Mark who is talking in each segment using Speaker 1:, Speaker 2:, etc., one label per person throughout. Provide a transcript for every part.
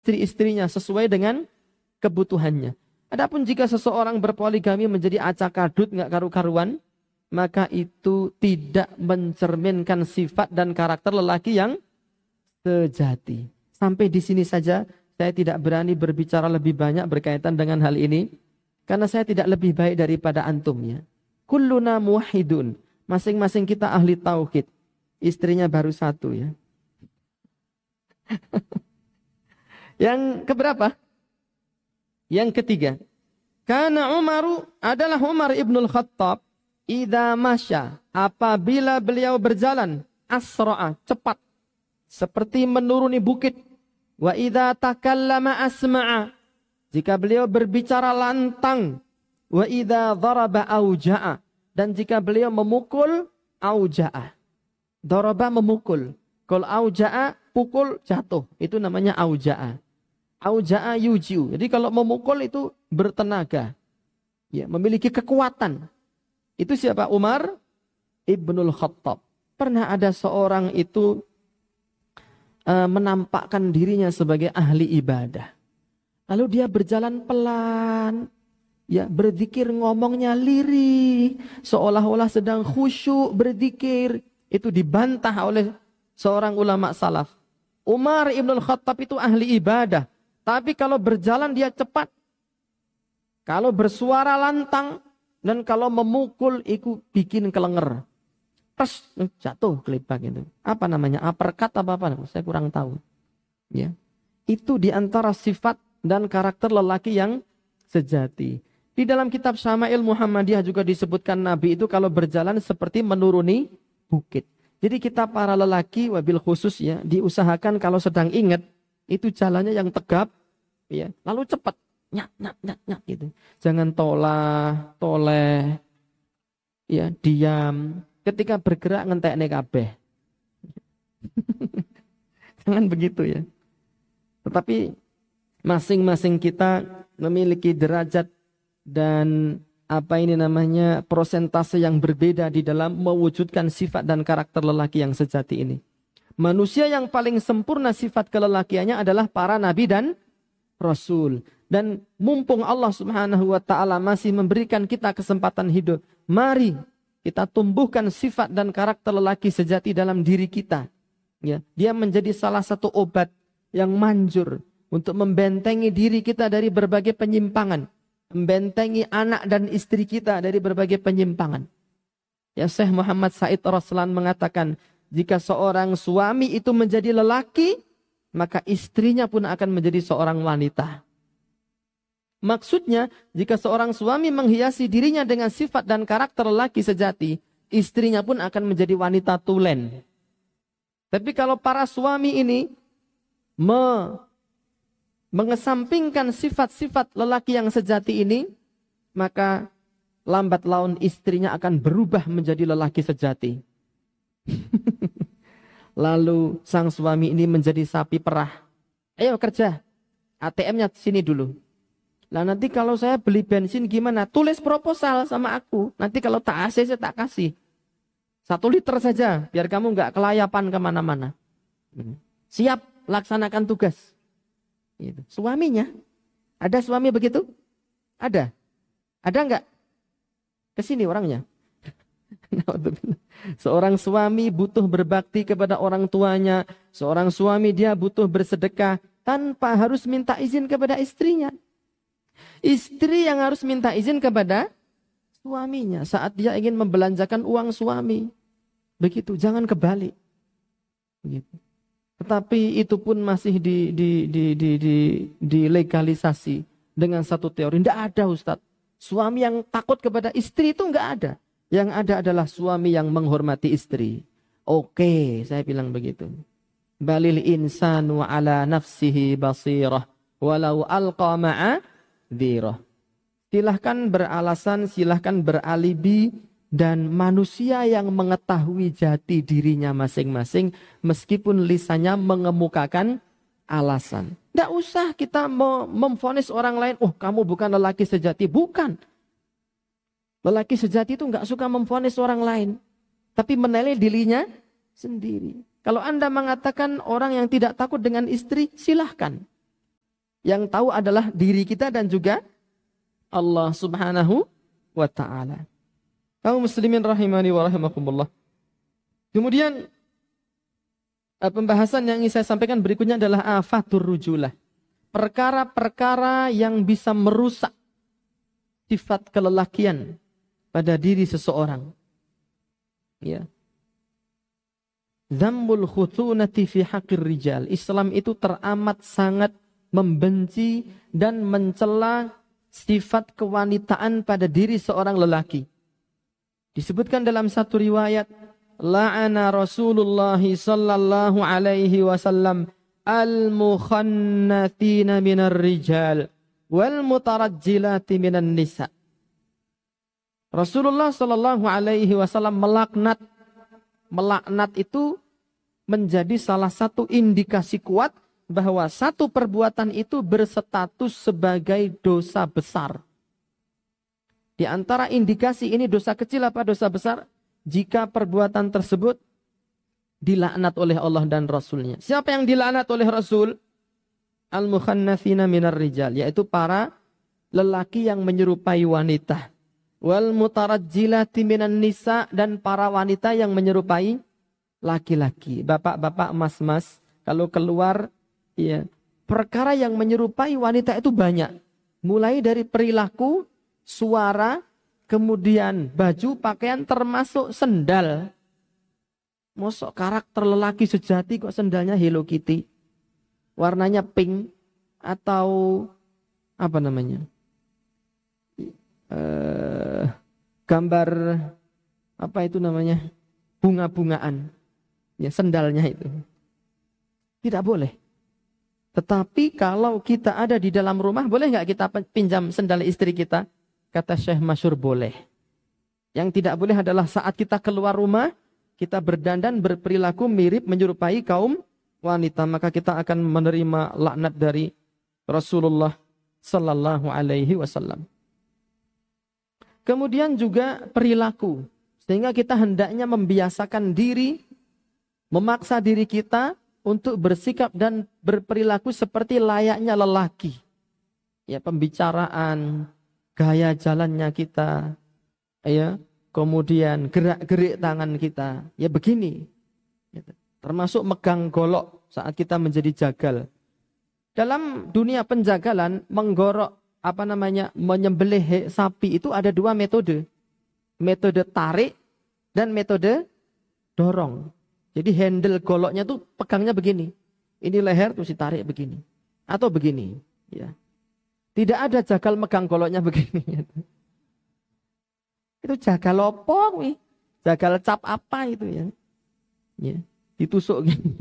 Speaker 1: istri-istrinya sesuai dengan kebutuhannya. Adapun jika seseorang berpoligami menjadi acak-adut nggak karu-karuan, maka itu tidak mencerminkan sifat dan karakter lelaki yang sejati. Sampai di sini saja, saya tidak berani berbicara lebih banyak berkaitan dengan hal ini, karena saya tidak lebih baik daripada antumnya. Kulluna muwahhidun, masing-masing kita ahli tauhid. Istrinya baru satu ya. Yang keberapa? Yang ketiga. Karena Umaru adalah Umar ibnul Khattab. Idza masya, apabila beliau berjalan, asra'a, cepat. Seperti menuruni bukit. Wa idza takallama asma'a. Jika beliau berbicara lantang. Wa idza daraba auja'a. Dan jika beliau memukul, auja'a. Daraba memukul. Kalau auja'a, pukul jatuh. Itu namanya auja'a. Auja'a yujiu. Jadi kalau memukul itu bertenaga. Ya, memiliki kekuatan. Itu siapa? Umar ibnul Khattab. Pernah ada seorang itu menampakkan dirinya sebagai ahli ibadah. Lalu dia berjalan pelan. Ya, berzikir ngomongnya lirih. Seolah-olah sedang khusyuk berzikir. Itu dibantah oleh seorang ulama salaf. Umar ibnul Khattab itu ahli ibadah. Tapi kalau berjalan dia cepat. Kalau bersuara lantang. Dan kalau memukul itu bikin kelenger. Terus jatuh kelibak itu. Apa namanya? Uppercut apa? Saya kurang tahu. Ya. Itu diantara sifat dan karakter lelaki yang sejati. Di dalam kitab Syama'il Muhammadiyah juga disebutkan Nabi itu kalau berjalan seperti menuruni bukit. Jadi kita para lelaki wabil khusus ya diusahakan kalau sedang ingat itu jalannya yang tegap ya, lalu cepat nyak gitu. Jangan toleh ya, diam. Ketika bergerak ngentekne kabeh. Jangan begitu ya. Tetapi masing-masing kita memiliki derajat dan persentase yang berbeda di dalam mewujudkan sifat dan karakter lelaki yang sejati ini. Manusia yang paling sempurna sifat kelelakiannya adalah para nabi dan rasul. Dan mumpung Allah Subhanahu wa taala masih memberikan kita kesempatan hidup, mari kita tumbuhkan sifat dan karakter lelaki sejati dalam diri kita. Ya, dia menjadi salah satu obat yang manjur untuk membentengi diri kita dari berbagai penyimpangan. Membentengi anak dan istri kita dari berbagai penyimpangan. Ya, Syekh Muhammad Said Raslan mengatakan, jika seorang suami itu menjadi lelaki, maka istrinya pun akan menjadi seorang wanita. Maksudnya, jika seorang suami menghiasi dirinya dengan sifat dan karakter lelaki sejati, istrinya pun akan menjadi wanita tulen. Tapi kalau para suami ini mengesampingkan sifat-sifat lelaki yang sejati ini, maka lambat laun istrinya akan berubah menjadi lelaki sejati. Lalu sang suami ini menjadi sapi perah. Ayo kerja, ATM-nya sini dulu. Lah nanti kalau saya beli bensin gimana? Tulis proposal sama aku. Nanti kalau tak AC saya tak kasih. 1 liter saja, biar kamu nggak kelayapan kemana-mana. Siap, laksanakan tugas. Gitu. Suaminya, ada suami begitu? Ada nggak? Kesini orangnya. Seorang suami butuh berbakti kepada orang tuanya. Seorang suami dia butuh bersedekah tanpa harus minta izin kepada istrinya. Istri yang harus minta izin kepada suaminya saat dia ingin membelanjakan uang suami. Begitu, jangan kebalik. Begitu. Tetapi itu pun masih dilegalisasi dengan satu teori. Tidak ada Ustadz. Suami yang takut kepada istri itu enggak ada. Yang ada adalah suami yang menghormati istri. Oke, saya bilang begitu. Balil insanu ala nafsihi basirah. Walau alqa ma'a dhirah. Silahkan beralasan, silahkan beralibi. Dan manusia yang mengetahui jati dirinya masing-masing. Meskipun lisannya mengemukakan alasan. Tidak usah kita memvonis orang lain. Oh, kamu bukan lelaki sejati. Bukan. Lelaki sejati itu nggak suka memvonis orang lain. Tapi menilai dirinya sendiri. Kalau Anda mengatakan orang yang tidak takut dengan istri, silahkan. Yang tahu adalah diri kita dan juga Allah Subhanahu wa ta'ala. Kaum muslimin rahimani wa rahimakumullah. Kemudian pembahasan yang ingin saya sampaikan berikutnya adalah afatur rujulah. Perkara-perkara yang bisa merusak sifat kelelakian pada diri seseorang. Ya. Dzambul khutunati fi haqqir rijal. Islam itu teramat sangat membenci dan mencela sifat kewanitaan pada diri seorang lelaki. Disebutkan dalam satu riwayat, la'ana Rasulullah sallallahu alaihi wasallam al-mukhannathina minar rijal wal mutarajjilati minan nisa. Rasulullah sallallahu alaihi wasallam melaknat itu menjadi salah satu indikasi kuat bahwa satu perbuatan itu berstatus sebagai dosa besar. Di antara indikasi ini dosa kecil apa dosa besar? Jika perbuatan tersebut dilaknat oleh Allah dan Rasulnya. Siapa yang dilaknat oleh Rasul? Al-mukhannathina minar rijal, yaitu para lelaki yang menyerupai wanita. Wal mutarajjilati minan nisa, dan para wanita yang menyerupai laki-laki. Bapak-bapak, mas-mas, kalau keluar, ya, perkara yang menyerupai wanita itu banyak. Mulai dari perilaku, suara, kemudian baju, pakaian, termasuk sendal. Mosok karakter lelaki sejati kok sendalnya Hello Kitty. Warnanya pink atau apa namanya? Gambar apa itu namanya? Bunga-bungaan. Ya, sendalnya itu. Tidak boleh. Tetapi kalau kita ada di dalam rumah, boleh nggak kita pinjam sendal istri kita? Kata Syekh Masyur, boleh. Yang tidak boleh adalah saat kita keluar rumah, kita berdandan berperilaku mirip menyerupai kaum wanita, maka kita akan menerima laknat dari Rasulullah sallallahu alaihi wasallam. Kemudian juga perilaku, sehingga kita hendaknya membiasakan diri, memaksa diri kita untuk bersikap dan berperilaku seperti layaknya lelaki. Ya, pembicaraan, gaya jalannya kita, ya, kemudian gerak-gerik tangan kita, ya begini. Termasuk megang golok saat kita menjadi jagal. Dalam dunia penjagalan, menggorok menyembelih sapi itu ada dua metode. Metode tarik dan metode dorong. Jadi handle goloknya tuh pegangnya begini. Ini leher terus ditarik begini. Atau begini. Ya. Tidak ada jagal megang goloknya begini. Itu jagal opo wih. Jagal cap apa itu ya. Ya, ditusuk gini.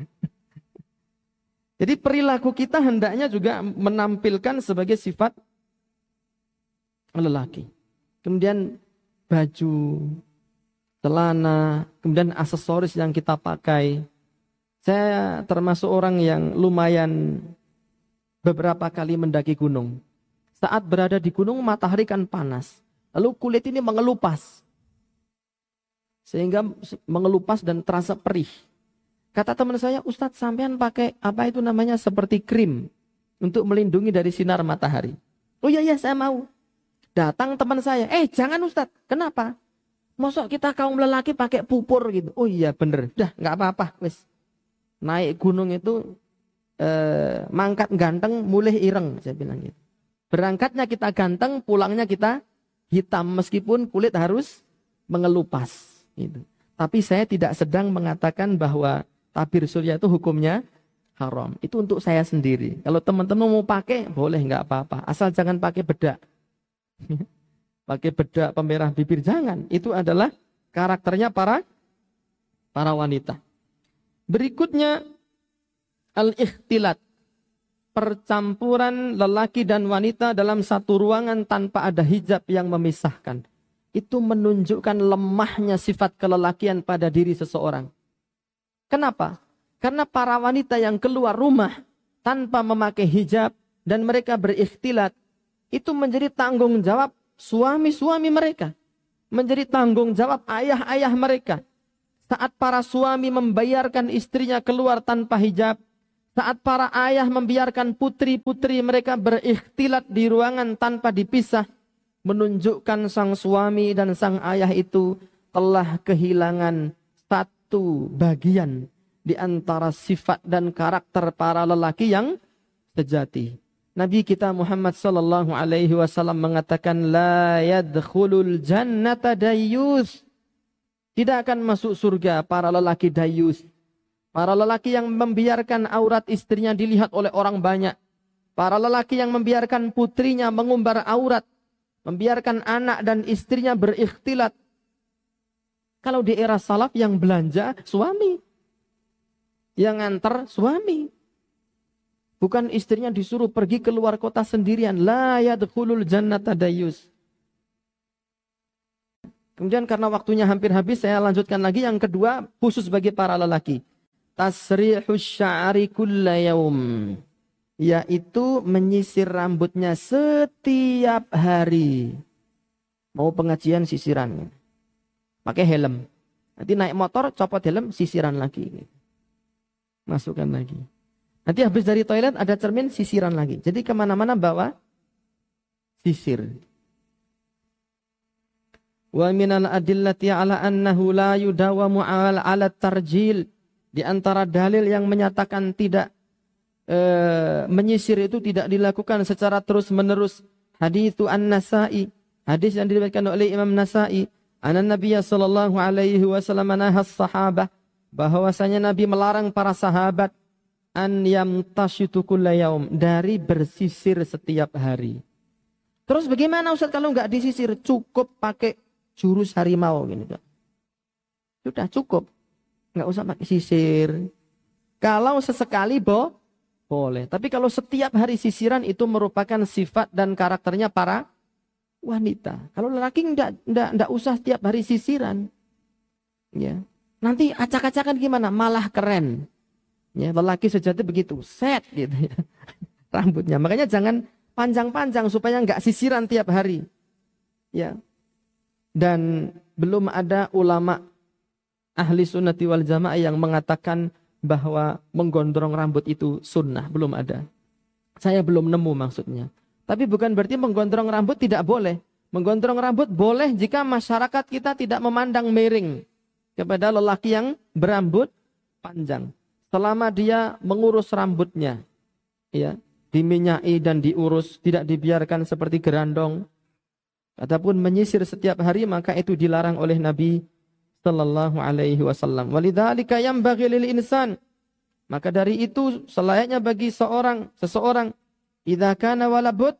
Speaker 1: Jadi perilaku kita hendaknya juga menampilkan sebagai sifat lelaki. Kemudian baju, celana, kemudian aksesoris yang kita pakai. Saya termasuk orang yang lumayan beberapa kali mendaki gunung. Saat berada di gunung matahari kan panas. Lalu kulit ini mengelupas. Sehingga mengelupas dan terasa perih. Kata teman saya, Ustadz sampean pakai apa itu namanya seperti krim untuk melindungi dari sinar matahari. Oh iya saya mau. Datang teman saya, jangan Ustadz, kenapa? Mosok kita kaum lelaki pakai pupur gitu. Oh iya bener, dah nggak apa-apa, wis. Naik gunung itu mangkat ganteng, mulih ireng, saya bilang gitu. Berangkatnya kita ganteng, pulangnya kita hitam meskipun kulit harus mengelupas. Gitu. Tapi saya tidak sedang mengatakan bahwa tabir surya itu hukumnya haram. Itu untuk saya sendiri. Kalau teman-teman mau pakai, boleh nggak apa-apa. Asal jangan pakai bedak. Pakai bedak pemerah bibir, jangan. Itu adalah karakternya para wanita. Berikutnya, al-ikhtilat. Percampuran lelaki dan wanita dalam satu ruangan tanpa ada hijab yang memisahkan. Itu menunjukkan lemahnya sifat kelelakian pada diri seseorang. Kenapa? Karena para wanita yang keluar rumah tanpa memakai hijab dan mereka berikhtilat, itu menjadi tanggung jawab suami-suami mereka. Menjadi tanggung jawab ayah-ayah mereka. Saat para suami membayarkan istrinya keluar tanpa hijab, Saat para ayah membiarkan putri-putri mereka berikhtilat di ruangan tanpa dipisah, menunjukkan sang suami dan sang ayah itu telah kehilangan satu bagian di antara sifat dan karakter para lelaki yang sejati. Nabi kita Muhammad sallallahu alaihi wasallam mengatakan la yadkhulul jannata dayyus. Tidak akan masuk surga para lelaki dayyus. Para lelaki yang membiarkan aurat istrinya dilihat oleh orang banyak. Para lelaki yang membiarkan putrinya mengumbar aurat. Membiarkan anak dan istrinya berikhtilat. Kalau di era salaf yang belanja suami. Yang nganter suami. Bukan istrinya disuruh pergi keluar kota sendirian. La yadkhulul jannata dayyus. Kemudian karena waktunya hampir habis, saya lanjutkan lagi. Yang kedua, khusus bagi para lelaki. Tasrihus sya'ri kulla yaum. Yaitu menyisir rambutnya setiap hari. Mau pengajian sisiran. Pakai helm. Nanti naik motor, copot helm, sisiran lagi. Masukkan lagi. Nanti habis dari toilet ada cermin, sisiran lagi. Jadi kemana-mana bawa sisir. Wa minal adillati ala annahu la yudawamu ala tarjil. Di antara dalil yang menyatakan tidak menyisir itu tidak dilakukan secara terus-menerus. Haditsu An-Nasa'i. Hadis yang diriwayatkan oleh Imam Nasa'i. Anan Nabiya sallallahu alaihi wasallam nahas sahabah. Bahwasanya Nabi melarang para sahabat an yamtashitu kulla yaum. Dari bersisir setiap hari. Terus bagaimana Ustaz kalau enggak disisir? Cukup pakai jurus harimau gini. Sudah cukup. Enggak usah pakai sisir. Kalau sesekali boleh. Tapi kalau setiap hari sisiran itu merupakan sifat dan karakternya para wanita. Kalau lelaki enggak usah setiap hari sisiran. Ya. Nanti acak-acakan gimana? Malah keren. Ya, lelaki sejati begitu. Set gitu ya. Rambutnya. Makanya jangan panjang-panjang supaya enggak sisiran tiap hari. Ya. Dan belum ada ulama ahli sunnati wal jamaah yang mengatakan bahwa menggondrong rambut itu sunnah. Belum ada. Saya belum nemu maksudnya. Tapi bukan berarti menggondrong rambut tidak boleh. Menggondrong rambut boleh jika masyarakat kita tidak memandang miring kepada lelaki yang berambut panjang. Selama dia mengurus rambutnya, ya, diminyai dan diurus, tidak dibiarkan seperti gerandong, ataupun menyisir setiap hari, maka itu dilarang oleh Nabi sallallahu alaihi wasallam. Walidzalika yanbaghi lil insan. Maka dari itu selayaknya bagi seseorang idza kana walabut,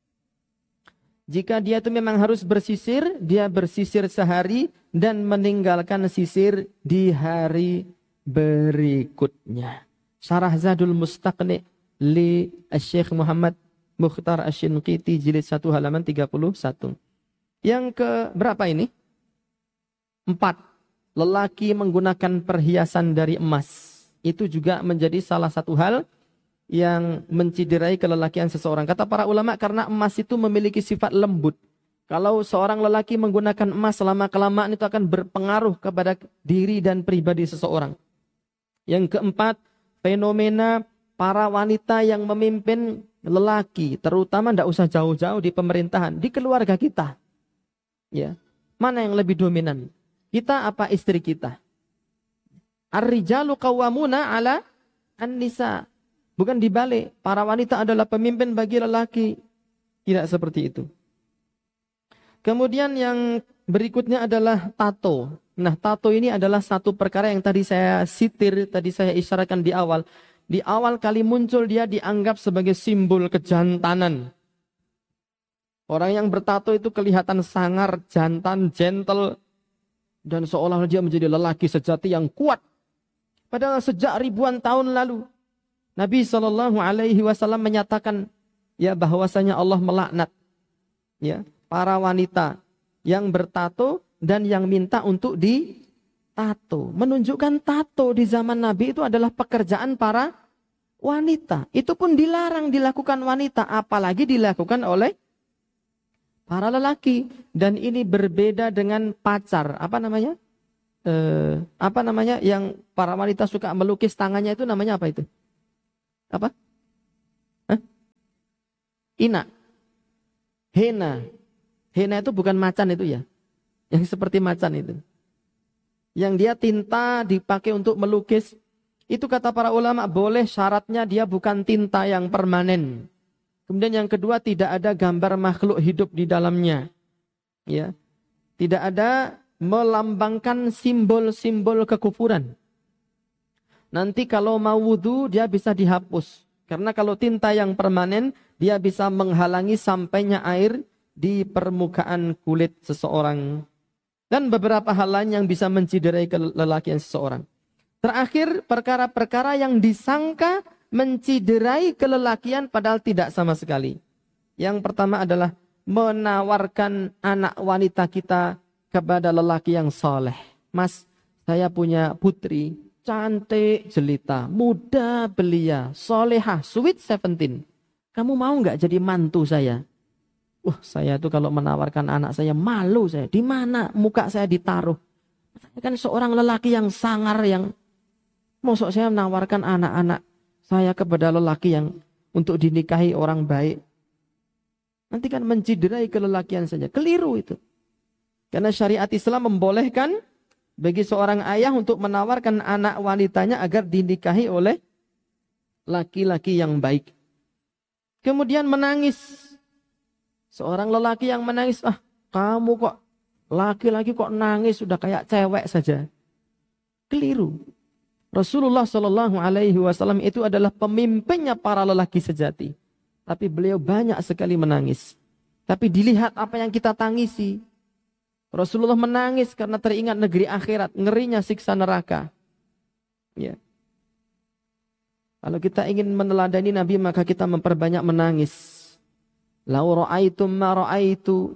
Speaker 1: jika dia itu memang harus bersisir, dia bersisir sehari dan meninggalkan sisir di hari berikutnya. Syarah Zadul Mustaqni li Syekh Muhammad Mukhtar Asy-Shinqiti jilid 1 halaman 31. Yang ke berapa ini? 4. Lelaki menggunakan perhiasan dari emas. Itu juga menjadi salah satu hal yang menciderai kelelakian seseorang. Kata para ulama karena emas itu memiliki sifat lembut. Kalau seorang lelaki menggunakan emas lama-kelamaan itu akan berpengaruh kepada diri dan pribadi seseorang. Yang keempat, fenomena para wanita yang memimpin lelaki, terutama tidak usah jauh-jauh di pemerintahan, di keluarga kita. Ya. Mana yang lebih dominan? Kita apa istri kita? Ar-rijalu qawwamuna 'ala an-nisa. Bukan dibalik, para wanita adalah pemimpin bagi lelaki. Tidak seperti itu. Kemudian yang berikutnya adalah tato. Nah, tato ini adalah satu perkara yang tadi saya sitir, tadi saya isyaratkan di awal. Di awal kali muncul dia dianggap sebagai simbol kejantanan. Orang yang bertato itu kelihatan sangar, jantan, gentle, dan seolah-olah dia menjadi lelaki sejati yang kuat. Padahal sejak ribuan tahun lalu, Nabi SAW menyatakan ya bahwasanya Allah melaknat ya para wanita yang bertato dan yang minta untuk ditato. Menunjukkan tato di zaman Nabi itu adalah pekerjaan para wanita. Itu pun dilarang dilakukan wanita, apalagi dilakukan oleh para lelaki. Dan ini berbeda dengan pacar. Apa namanya? Yang para wanita suka melukis tangannya itu namanya apa itu? Apa? Hah? Ina. Hena. Hena itu bukan macan itu ya. Yang seperti macan itu. Yang dia tinta dipakai untuk melukis. Itu kata para ulama boleh, syaratnya dia bukan tinta yang permanen. Kemudian yang kedua, tidak ada gambar makhluk hidup di dalamnya. Ya. Tidak ada melambangkan simbol-simbol kekufuran. Nanti kalau mau wudu dia bisa dihapus. Karena kalau tinta yang permanen dia bisa menghalangi sampainya air di permukaan kulit seseorang. Dan beberapa hal lain yang bisa menciderai kelelakian seseorang. Terakhir, perkara-perkara yang disangka menciderai kelelakian padahal tidak sama sekali. Yang pertama adalah menawarkan anak wanita kita kepada lelaki yang soleh. Mas, saya punya putri, cantik jelita, muda belia, solehah, sweet 17. Kamu mau nggak jadi mantu saya? Wah, saya tuh kalau menawarkan anak saya malu saya. Di mana muka saya ditaruh? Saya kan seorang lelaki yang sangar, yang mosok saya menawarkan anak-anak saya kepada lelaki yang untuk dinikahi orang baik. Nanti kan menciderai kelelakian saja. Keliru itu. Karena syariat Islam membolehkan bagi seorang ayah untuk menawarkan anak wanitanya agar dinikahi oleh laki-laki yang baik. Kemudian menangis. Seorang lelaki yang menangis, kamu kok laki-laki kok nangis sudah kayak cewek saja. Keliru. Rasulullah Shallallahu Alaihi Wasallam itu adalah pemimpinnya para lelaki sejati. Tapi beliau banyak sekali menangis. Tapi dilihat apa yang kita tangisi. Rasulullah menangis karena teringat negeri akhirat, ngerinya siksa neraka. Ya. Kalau kita ingin meneladani Nabi maka kita memperbanyak menangis. Lau ra'aitum ma ra'aitu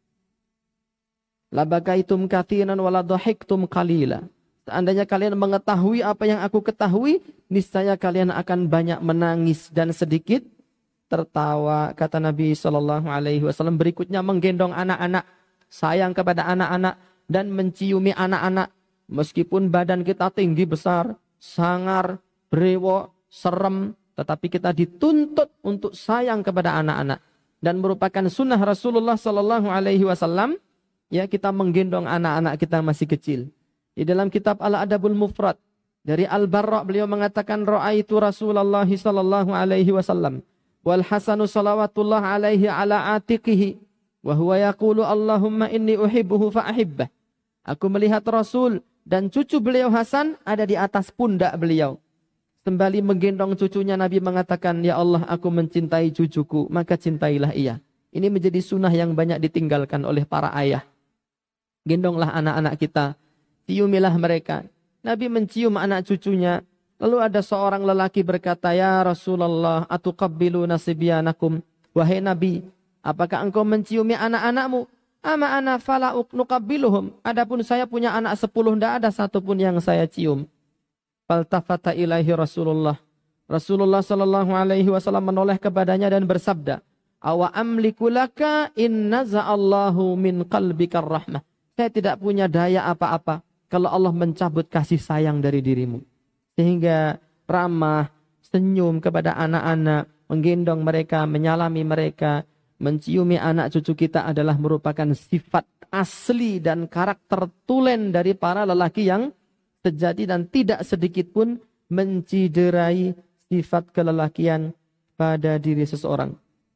Speaker 1: labakaitum katsiran wa la dhahiktum qalila. Seandainya kalian mengetahui apa yang aku ketahui, niscaya kalian akan banyak menangis dan sedikit tertawa. Kata Nabi sallallahu alaihi wasallam berikutnya, menggendong anak-anak, sayang kepada anak-anak dan menciumi anak-anak meskipun badan kita tinggi besar, sangar, brewo, serem, tetapi kita dituntut untuk sayang kepada anak-anak. Dan merupakan sunnah Rasulullah Sallallahu Alaihi Wasallam, ya, kita menggendong anak-anak kita masih kecil. Di dalam kitab Al-Adabul Mufrad dari Al-Barra beliau mengatakan, ra'aitu Rasulullah Sallallahu Alaihi Wasallam wal Hasanu salawatullah alaihi ala atiqihi wa huwa yaqulu Allahumma inni uhibbuhu fa ahibbah. Aku melihat Rasul dan cucu beliau Hasan ada di atas pundak beliau. Sembali menggendong cucunya, Nabi mengatakan, ya Allah, aku mencintai cucuku, maka cintailah ia. Ini menjadi sunnah yang banyak ditinggalkan oleh para ayah. Gendonglah anak-anak kita, ciumilah mereka. Nabi mencium anak cucunya. Lalu ada seorang lelaki berkata, ya Rasulullah, atuqabbilu nasibyanakum. Wahai Nabi, apakah engkau menciumi anak-anakmu? Ama ana fala nuqabbiluhum. Adapun saya punya anak 10, tidak ada satupun yang saya cium. Faltafata ilaihi Rasulullah. Rasulullah sallallahu alaihi wasallam menoleh kepadanya dan bersabda, awa amliku laka in naza'allahu min qalbikar rahmah. Saya tidak punya daya apa-apa kalau Allah mencabut kasih sayang dari dirimu. Sehingga ramah, senyum kepada anak-anak, menggendong mereka, menyalami mereka, menciumi anak cucu kita adalah merupakan sifat asli dan karakter tulen dari para lelaki yang sejati dan tidak sedikit pun menciderai sifat kelelakian pada diri seseorang.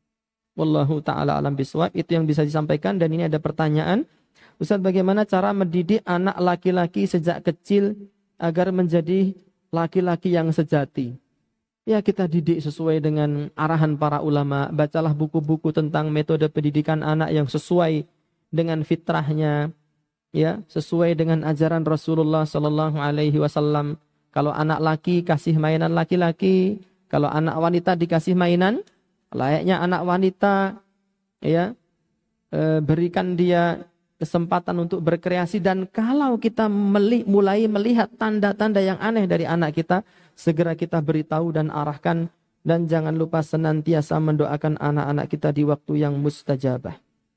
Speaker 1: Wallahu ta'ala alam biswab. Itu yang bisa disampaikan. Dan ini ada pertanyaan, Ustaz, bagaimana cara mendidik anak laki-laki sejak kecil agar menjadi laki-laki yang sejati? Ya, kita didik sesuai dengan arahan para ulama. Bacalah buku-buku tentang metode pendidikan anak yang sesuai dengan fitrahnya, ya, sesuai dengan ajaran Rasulullah Sallallahu Alaihi Wasallam. Kalau anak laki kasih mainan laki-laki, kalau anak wanita dikasih mainan layaknya anak wanita, ya, berikan dia kesempatan untuk berkreasi. Dan kalau kita mulai melihat tanda-tanda yang aneh dari anak kita, segera kita beritahu dan arahkan. Dan jangan lupa senantiasa mendoakan anak-anak kita di waktu yang mustajabah.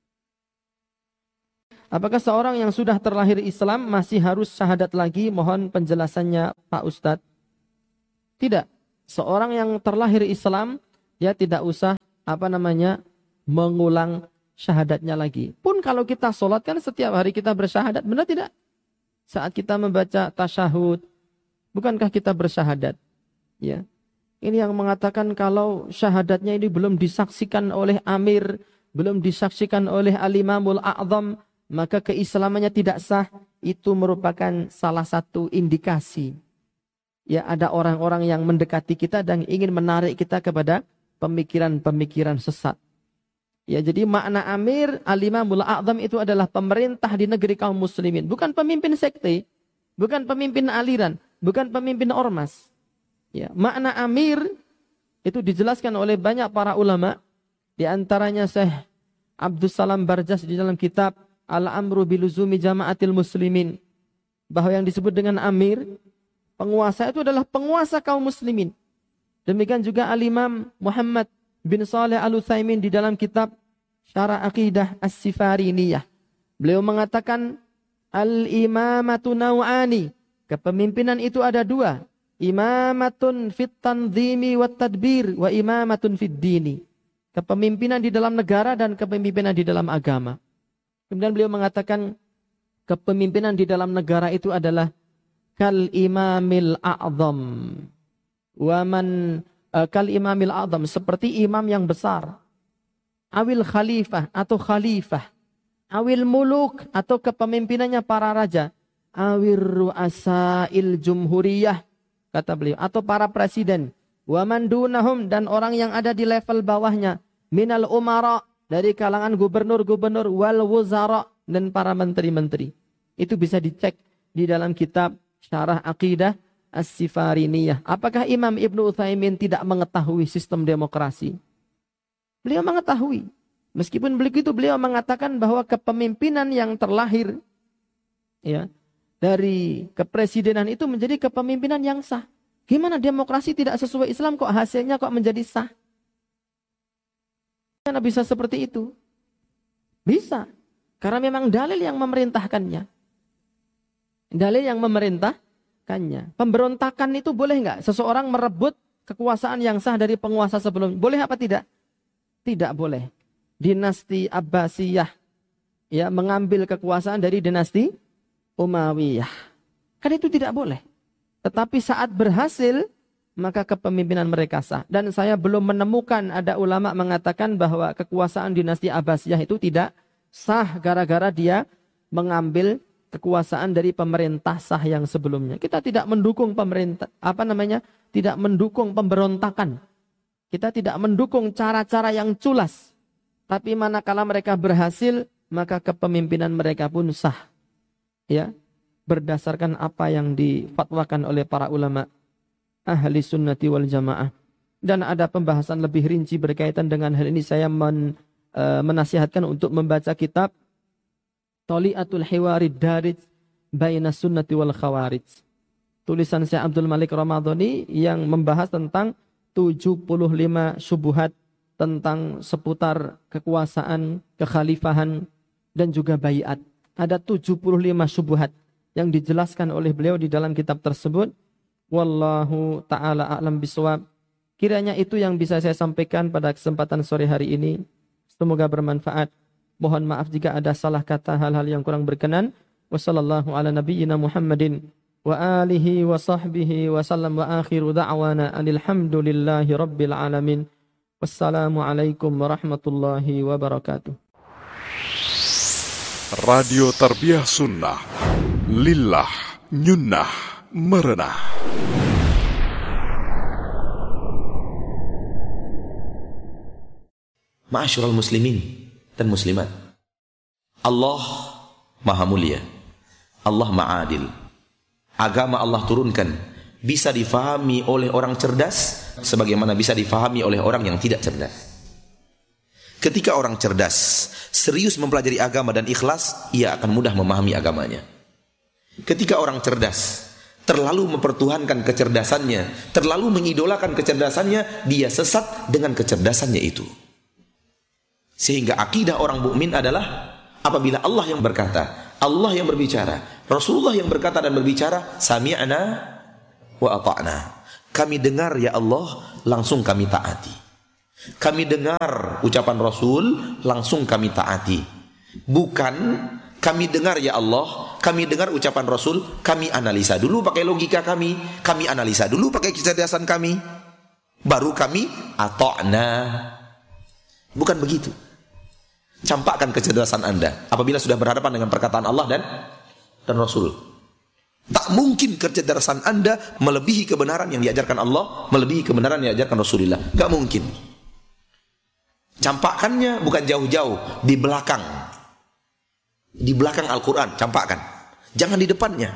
Speaker 1: Apakah seorang yang sudah terlahir Islam masih harus syahadat lagi? Mohon penjelasannya Pak Ustadz. Tidak. Seorang yang terlahir Islam, dia tidak usah mengulang syahadatnya lagi. Pun kalau kita sholat kan setiap hari kita bersyahadat, benar tidak? Saat kita membaca tasyahud, bukankah kita bersyahadat? Ya. Ini yang mengatakan kalau syahadatnya ini belum disaksikan oleh amir, belum disaksikan oleh al-imamul a'zam, maka keislamannya tidak sah. Itu merupakan salah satu indikasi. Ya, ada orang-orang yang mendekati kita dan ingin menarik kita kepada pemikiran-pemikiran sesat. Ya, jadi makna amir al-imamul a'zam itu adalah pemerintah di negeri kaum muslimin, bukan pemimpin sekte, bukan pemimpin aliran, bukan pemimpin ormas. Ya, makna amir itu dijelaskan oleh banyak para ulama, di antaranya Syekh Abdus Salam Barjas di dalam kitab Al-Amru Biluzumi Jama'atil Muslimin, bahwa yang disebut dengan amir, penguasa itu adalah penguasa kaum muslimin. Demikian juga Al-Imam Muhammad bin Saleh Al-Utsaimin di dalam kitab Syarah Aqidah As-Sifariniyah. Beliau mengatakan al-imamatu naw'ani, kepemimpinan itu ada dua, imamatun fit tanzimi wat tadbir wa imamatun fid dini. Kepemimpinan di dalam negara dan kepemimpinan di dalam agama. Kemudian beliau mengatakan kepemimpinan di dalam negara itu adalah kal imamil a'zam. Kal imamil a'zam, seperti imam yang besar. Awil khalifah atau khalifah. Awil muluk atau kepemimpinannya para raja. Awir ru'asail jumhuriyah, kata beliau, atau para presiden. Wa man dunahum, dan orang yang ada di level bawahnya. Minal umara, dari kalangan gubernur-gubernur, wal wuzara, dan para menteri-menteri. Itu bisa dicek di dalam kitab Syarah Aqidah As-Sifariniyah. Apakah Imam Ibnu Utsaimin tidak mengetahui sistem demokrasi? Beliau mengetahui. Meskipun begitu beliau mengatakan bahwa kepemimpinan yang terlahir ya dari kepresidenan itu menjadi kepemimpinan yang sah. Gimana demokrasi tidak sesuai Islam kok hasilnya kok menjadi sah? Karena bisa seperti itu? Bisa. Karena memang dalil yang memerintahkannya. Dalil yang memerintahkannya. Pemberontakan itu boleh nggak? Seseorang merebut kekuasaan yang sah dari penguasa sebelumnya. Boleh apa tidak? Tidak boleh. Dinasti Abbasiyah ya mengambil kekuasaan dari dinasti Umayyah. Kan itu tidak boleh. Tetapi saat berhasil, maka kepemimpinan mereka sah. Dan saya belum menemukan ada ulama mengatakan bahwa kekuasaan dinasti Abbasiyah itu tidak sah gara-gara dia mengambil kekuasaan dari pemerintah sah yang sebelumnya. Kita tidak mendukung pemerintah, tidak mendukung pemberontakan. Kita tidak mendukung cara-cara yang culas. Tapi manakala mereka berhasil, maka kepemimpinan mereka pun sah. Ya, berdasarkan apa yang difatwakan oleh para ulama ahli sunnati wal jamaah. Dan ada pembahasan lebih rinci berkaitan dengan hal ini. Saya menasihatkan untuk membaca kitab Thali'atul Hiwarid Darij Baina Sunnati wal Khawarij. Tulisan Syekh Abdul Malik Ramadhani yang membahas tentang 75 syubhat tentang seputar kekuasaan, kekhalifahan, dan juga baiat. Ada 75 syubhat yang dijelaskan oleh beliau di dalam kitab tersebut. Wallahu ta'ala a'lam bisawab. Kiranya itu yang bisa saya sampaikan pada kesempatan sore hari ini. Semoga bermanfaat. Mohon maaf jika ada salah kata, hal-hal yang kurang berkenan. Wassallallahu ala nabiyyina Muhammadin wa alihi wa sahbihi wa sallam wa akhiru da'wana alhamdulillahi rabbil alamin. Wassalamualaikum warahmatullahi wabarakatuh.
Speaker 2: Radio Tarbiyah Sunnah Lillah Nyunnah Merenah.
Speaker 3: Ma'asyiral muslimin dan muslimat, Allah Maha Mulia, Allah Maha Adil. Agama Allah turunkan bisa difahami oleh orang cerdas sebagaimana bisa difahami oleh orang yang tidak cerdas. Ketika orang cerdas serius mempelajari agama dan ikhlas, ia akan mudah memahami agamanya. Ketika orang cerdas terlalu mempertuhankan kecerdasannya, terlalu mengidolakan kecerdasannya, dia sesat dengan kecerdasannya itu. Sehingga akidah orang mukmin adalah apabila Allah yang berkata, Allah yang berbicara, Rasulullah yang berkata dan berbicara, sami'na wa ata'na. Kami dengar ya Allah, langsung kami taati. Kami dengar ucapan Rasul, langsung kami taati. Bukan kami dengar ya Allah, kami dengar ucapan Rasul, kami analisa dulu pakai logika kami analisa dulu pakai kecerdasan kami, baru kami ata'na. Bukan begitu. Campakkan kecerdasan Anda apabila sudah berhadapan dengan perkataan Allah dan Rasul. Tak mungkin kecerdasan Anda melebihi kebenaran yang diajarkan Allah, melebihi kebenaran yang diajarkan Rasulullah. Gak mungkin. Campakkannya bukan jauh-jauh, di belakang. Di belakang Al-Quran, campakkan. Jangan di depannya.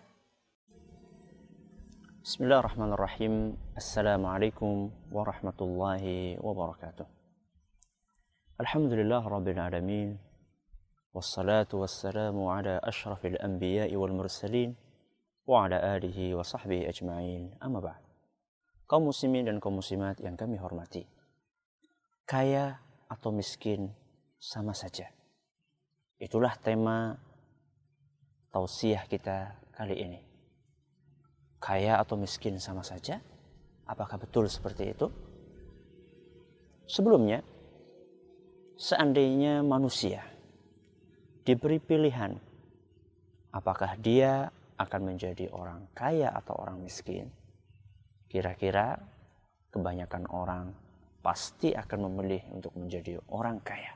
Speaker 4: Bismillahirrahmanirrahim. Assalamualaikum warahmatullahi wabarakatuh. Alhamdulillah Rabbil Alamin. Wassalatu wassalamu ala ashrafil anbiya'i wal mursalin wa ala alihi wa sahbihi ajma'in. Amma ba'd. Kaum muslimin dan kaum muslimat yang kami hormati, kaya atau miskin sama saja. Itulah tema tausiah kita kali ini. Kaya atau miskin sama saja? Apakah betul seperti itu? Sebelumnya, seandainya manusia diberi pilihan, apakah dia akan menjadi orang kaya atau orang miskin? Kira-kira kebanyakan orang pasti akan memilih untuk menjadi orang kaya.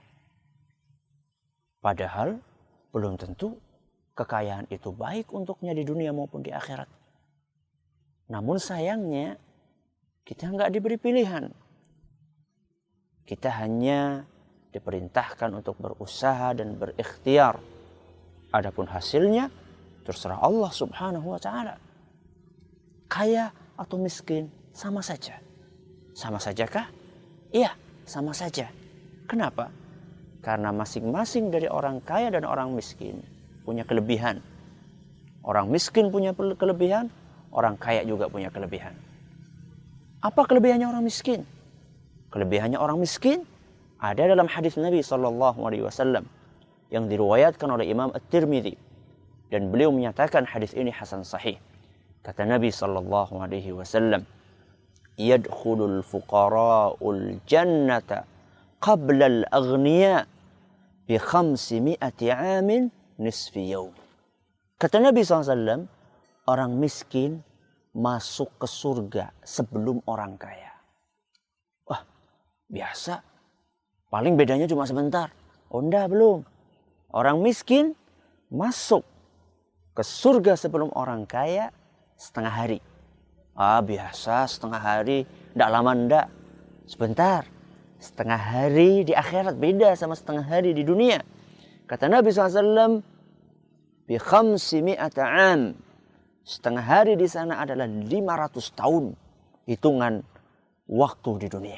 Speaker 4: Padahal belum tentu kekayaan itu baik untuknya di dunia maupun di akhirat. Namun sayangnya kita nggak diberi pilihan. Kita hanya diperintahkan untuk berusaha dan berikhtiar. Adapun hasilnya terserah Allah Subhanahu wa taala. Kaya atau miskin sama saja. Sama sajakah? Iya, sama saja. Kenapa? Karena masing-masing dari orang kaya dan orang miskin punya kelebihan. Orang miskin punya kelebihan, orang kaya juga punya kelebihan. Apa kelebihannya orang miskin? Kelebihannya orang miskin ada dalam hadis Nabi SAW yang diriwayatkan oleh Imam At-Tirmidzi, dan beliau menyatakan hadis ini hasan sahih. Kata Nabi SAW, "Yadkhulul fuqara'ul jannata qabla al-aghniya bi 500 amin nisfi yawm." Kata Nabi SAW, orang miskin masuk ke surga sebelum orang kaya. Wah, biasa. Paling bedanya cuma sebentar. Oh enggak, belum. Orang miskin masuk ke surga sebelum orang kaya setengah hari. Ah, biasa setengah hari. Enggak lama enggak. Sebentar. Setengah hari di akhirat beda sama setengah hari di dunia. Kata Nabi SAW, bi 500 am. Setengah hari di sana adalah 500 tahun hitungan waktu di dunia.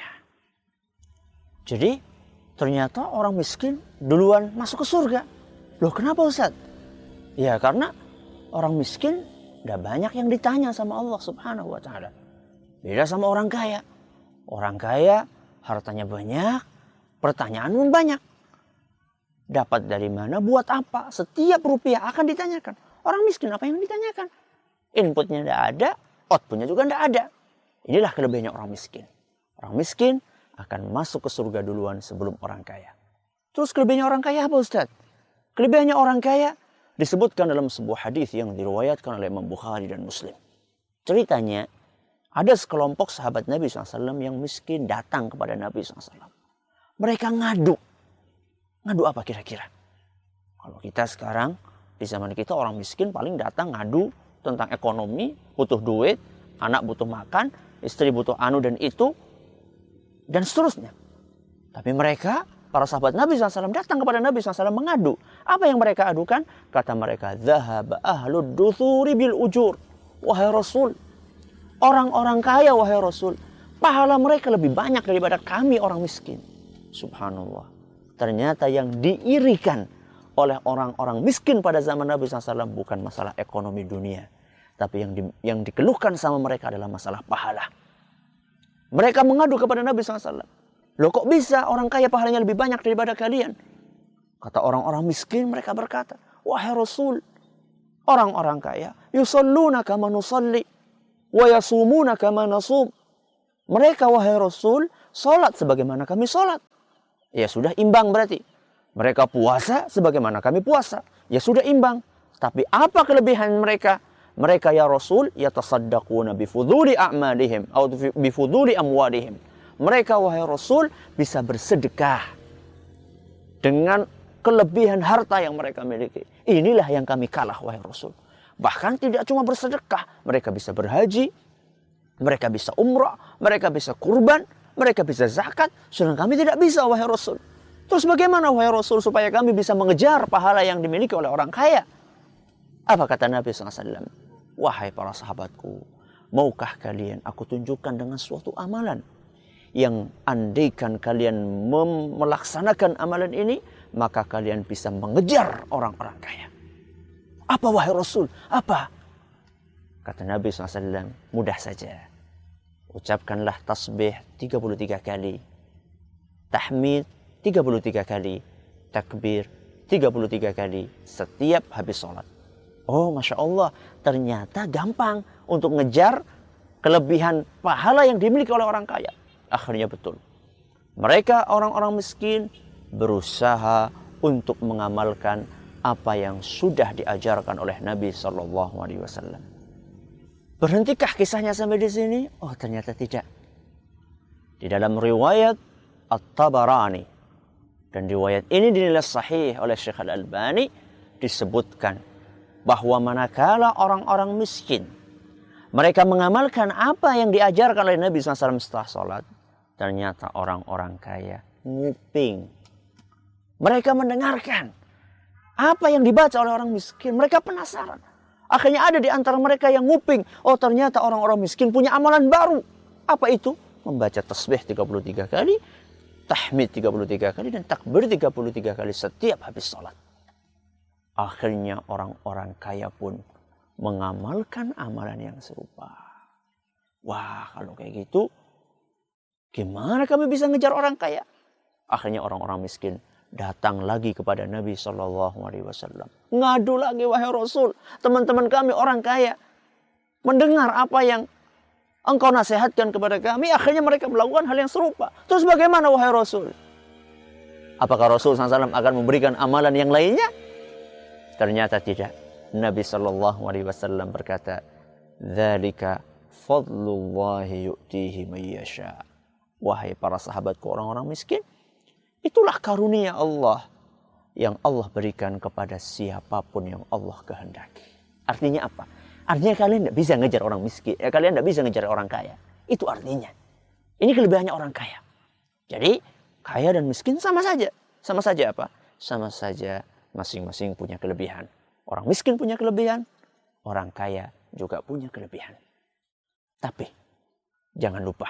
Speaker 4: Jadi ternyata orang miskin duluan masuk ke surga. Loh, kenapa Ustaz? Ya karena orang miskin udah banyak yang ditanya sama Allah Subhanahu wa taala. Beda sama orang kaya. Orang kaya hartanya banyak, pertanyaan pun banyak. Dapat dari mana, buat apa? Setiap rupiah akan ditanyakan. Orang miskin apa yang ditanyakan? Inputnya tidak ada, outputnya juga tidak ada. Inilah kelebihannya orang miskin. Orang miskin akan masuk ke surga duluan sebelum orang kaya. Terus kelebihannya orang kaya apa Ustaz? Kelebihannya orang kaya disebutkan dalam sebuah hadis yang diriwayatkan oleh Imam Bukhari dan Muslim. Ceritanya, ada sekelompok sahabat Nabi SAW yang miskin datang kepada Nabi SAW. Mereka ngadu. Ngadu apa kira-kira? Kalau kita sekarang, di zaman kita orang miskin paling datang ngadu tentang ekonomi, butuh duit, anak butuh makan, istri butuh anu dan itu, dan seterusnya. Tapi mereka, para sahabat Nabi SAW datang kepada Nabi SAW mengadu. Apa yang mereka adukan? Kata mereka, "Dhahaba ahlud duthuri bil ujur." Wahai Rasul, orang-orang kaya wahai Rasul, pahala mereka lebih banyak daripada kami orang miskin. Subhanallah. Ternyata yang diirikan oleh orang-orang miskin pada zaman Nabi SAW bukan masalah ekonomi dunia. Tapi yang dikeluhkan sama mereka adalah masalah pahala. Mereka mengadu kepada Nabi SAW. Loh kok bisa orang kaya pahalanya lebih banyak daripada kalian? Kata orang-orang miskin, mereka berkata, "Wahai Rasul, orang-orang kaya yusalluna kama nusalli wa yasumuna kama nasum. Mereka wahai Rasul, salat sebagaimana kami salat. Ya sudah imbang berarti. Mereka puasa sebagaimana kami puasa. Ya sudah imbang. Tapi apa kelebihan mereka? Mereka ya Rasul yatasaddaquna bifuduli a'malihim atau bifuduli amwalihim. Mereka wahai Rasul bisa bersedekah dengan kelebihan harta yang mereka miliki. Inilah yang kami kalah wahai Rasul. Bahkan tidak cuma bersedekah, mereka bisa berhaji, mereka bisa umrah, mereka bisa kurban, mereka bisa zakat, sedangkan kami tidak bisa wahai Rasul. Terus bagaimana wahai Rasul supaya kami bisa mengejar pahala yang dimiliki oleh orang kaya? Apa kata Nabi SAW? Wahai para sahabatku, maukah kalian aku tunjukkan dengan suatu amalan yang andaikan kalian melaksanakan amalan ini, maka kalian bisa mengejar orang-orang kaya. Apa wahai Rasul? Apa? Kata Nabi SAW, mudah saja. Ucapkanlah tasbih 33 kali. Tahmid 33 kali. Takbir 33 kali. Setiap habis sholat. Oh Masya Allah, ternyata gampang untuk ngejar kelebihan pahala yang dimiliki oleh orang kaya. Akhirnya betul. Mereka orang-orang miskin berusaha untuk mengamalkan apa yang sudah diajarkan oleh Nabi SAW. Berhentikah kisahnya sampai di sini? Oh ternyata tidak. Di dalam riwayat At-Tabarani, dan riwayat ini dinilai sahih oleh Syekh Al-Albani, disebutkan bahwa manakala orang-orang miskin mereka mengamalkan apa yang diajarkan oleh Nabi SAW setelah sholat, ternyata orang-orang kaya nguping. Mereka mendengarkan apa yang dibaca oleh orang miskin. Mereka penasaran. Akhirnya ada di antara mereka yang nguping. Oh ternyata orang-orang miskin punya amalan baru. Apa itu? Membaca tasbih 33 kali, tahmid 33 kali, dan takbir 33 kali setiap habis sholat. Akhirnya orang-orang kaya pun mengamalkan amalan yang serupa. Wah kalau kayak gitu, gimana kami bisa ngejar orang kaya? Akhirnya orang-orang miskin datang lagi kepada Nabi SAW. Ngadu lagi, wahai Rasul, teman-teman kami orang kaya mendengar apa yang engkau nasihatkan kepada kami. Akhirnya mereka melakukan hal yang serupa. Terus bagaimana wahai Rasul? Apakah Rasul SAW akan memberikan amalan yang lainnya? Ternyata tidak. Nabi SAW berkata, "Dzalika fadlullahi yu'tihi may yasha." Wahai para sahabatku orang-orang miskin, itulah karunia Allah yang Allah berikan kepada siapapun yang Allah kehendaki. Artinya apa? Artinya kalian tidak bisa ngejar orang miskin. Kalian tidak bisa ngejar orang kaya. Itu artinya. Ini kelebihannya orang kaya. Jadi kaya dan miskin sama saja. Sama saja apa? Sama saja masing-masing punya kelebihan. Orang miskin punya kelebihan. Orang kaya juga punya kelebihan. Tapi jangan lupa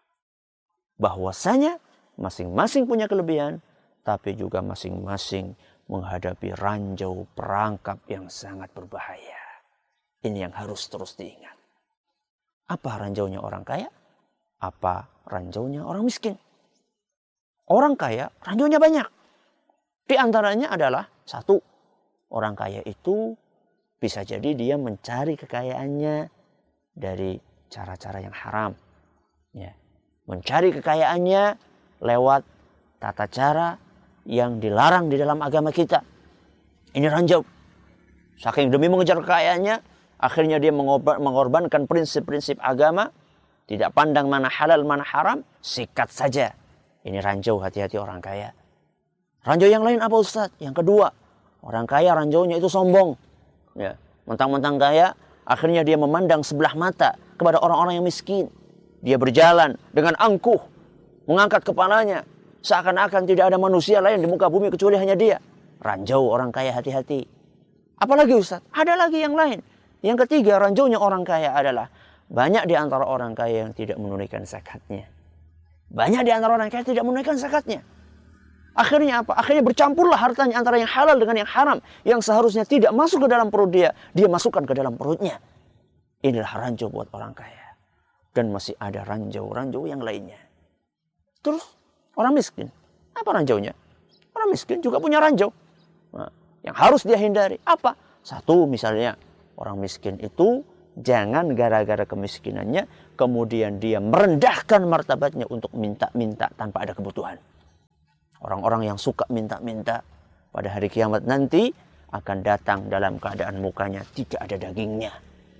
Speaker 4: bahwasanya masing-masing punya kelebihan, tapi juga masing-masing menghadapi ranjau perangkap yang sangat berbahaya. Ini yang harus terus diingat. Apa ranjaunya orang kaya? Apa ranjaunya orang miskin? Orang kaya ranjaunya banyak. Di antaranya adalah satu, orang kaya itu bisa jadi dia mencari kekayaannya dari cara-cara yang haram. Ya. Mencari kekayaannya lewat tata cara yang dilarang di dalam agama kita. Ini ranjau. Saking demi mengejar kekayaannya, akhirnya dia mengorbankan prinsip-prinsip agama. Tidak pandang mana halal, mana haram. Sikat saja. Ini ranjau, hati-hati orang kaya. Ranjau yang lain apa Ustaz? Yang kedua, orang kaya ranjaunya itu sombong. Ya, mentang-mentang kaya, akhirnya dia memandang sebelah mata kepada orang-orang yang miskin. Dia berjalan dengan angkuh, mengangkat kepalanya, seakan-akan tidak ada manusia lain di muka bumi kecuali hanya dia. Ranjau orang kaya, hati-hati. Apalagi Ustaz? Ada lagi yang lain. Yang ketiga, ranjaunya orang kaya adalah banyak di antara orang kaya yang tidak menunaikan zakatnya. Banyak di antara orang kaya tidak menunaikan zakatnya. Akhirnya apa? Akhirnya bercampurlah hartanya antara yang halal dengan yang haram. Yang seharusnya tidak masuk ke dalam perut dia, dia masukkan ke dalam perutnya. Inilah ranjau buat orang kaya. Dan masih ada ranjau-ranjau yang lainnya. Terus orang miskin, apa ranjaunya? Orang miskin juga punya ranjau. Nah, yang harus dia hindari apa? Satu misalnya, orang miskin itu Jangan gara-gara kemiskinannya kemudian dia merendahkan martabatnya untuk minta-minta tanpa ada kebutuhan. Orang-orang yang suka minta-minta pada hari kiamat nanti akan datang dalam keadaan mukanya tidak ada dagingnya.